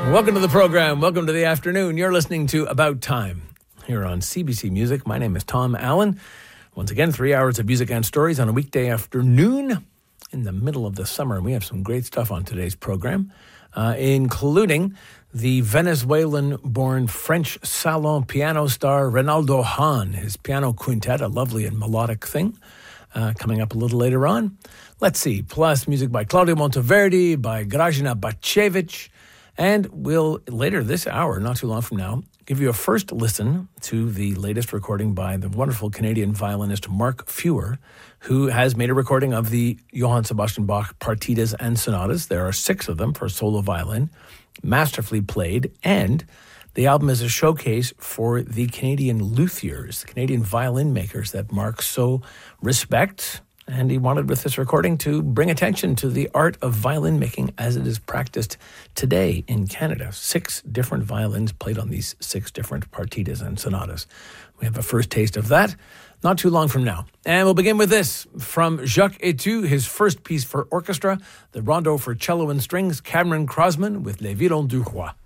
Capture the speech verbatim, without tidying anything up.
Welcome to the program. Welcome to the afternoon. You're listening to About Time here on C B C Music. My name is Tom Allen. Once again, three hours of music and stories on a weekday afternoon in the middle of the summer. And we have some great stuff on today's program, uh, including the Venezuelan-born French salon piano star Reynaldo Hahn, his piano quintet, a lovely and melodic thing, uh, coming up a little later on. Let's see, plus music by Claudio Monteverdi, by Grażyna Bacevich, and we'll, later this hour, not too long from now, give you a first listen to the latest recording by the wonderful Canadian violinist Mark Feuer, who has made a recording of the Johann Sebastian Bach partitas and sonatas. There are six of them for solo violin, masterfully played, and the album is a showcase for the Canadian luthiers, the Canadian violin makers that Mark so respects. And he wanted, with this recording, to bring attention to the art of violin making as it is practiced today in Canada. Six different violins played on these six different partitas and sonatas. We have a first taste of that not too long from now. And we'll begin with this from Jacques Etu, his first piece for orchestra, the Rondo for cello and strings, Cameron Crosman with Les Violons du Roi.